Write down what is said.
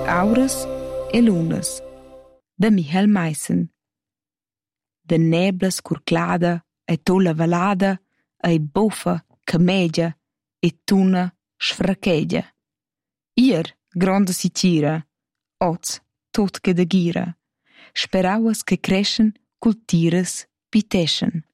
auras e lunas, da Michael Meissen. De neblas curclada e tolla valada e buffa, camegia e tuna sfrachegia. Ier, gronda sicira, oz, tot che da gira, sperauas che creschen cul tiras piteschen.